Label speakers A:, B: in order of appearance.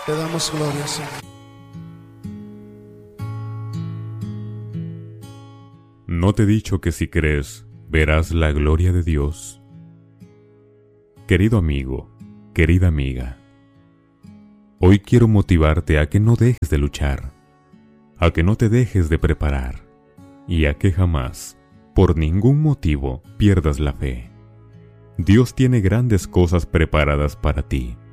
A: Te damos gloria, Señor.
B: ¿No te he dicho que si crees, verás la gloria de Dios? Querido amigo, querida amiga, hoy quiero motivarte a que no dejes de luchar, a que no te dejes de preparar y a que jamás, por ningún motivo, pierdas la fe. Dios tiene grandes cosas preparadas para ti.